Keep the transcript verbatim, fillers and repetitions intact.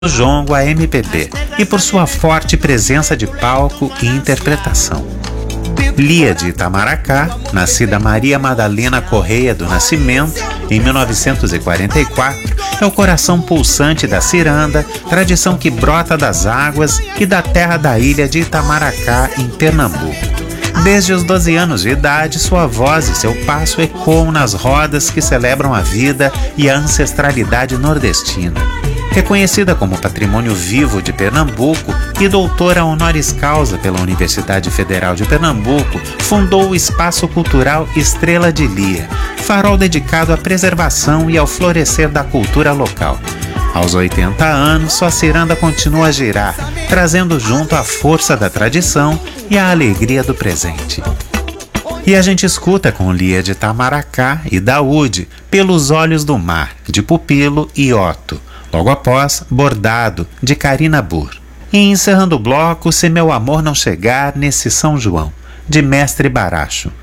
jongo a M P B e por sua forte presença de palco e interpretação. Lia de Itamaracá, nascida Maria Madalena Correia do Nascimento, em mil novecentos e quarenta e quatro, é o coração pulsante da ciranda, tradição que brota das águas e da terra da ilha de Itamaracá, em Pernambuco. Desde os doze anos de idade, sua voz e seu passo ecoam nas rodas que celebram a vida e a ancestralidade nordestina. Reconhecida como Patrimônio Vivo de Pernambuco e doutora honoris causa pela Universidade Federal de Pernambuco, fundou o Espaço Cultural Estrela de Lia, farol dedicado à preservação e ao florescer da cultura local. Aos oitenta anos, sua ciranda continua a girar, trazendo junto a força da tradição e a alegria do presente. E a gente escuta com Lia de Itamaracá e Daúde, Pelos Olhos do Mar, de Pupilo e Otto. Logo após, Bordado, de Karina Burr. E encerrando o bloco, Se Meu Amor Não Chegar nesse São João, de Mestre Baracho.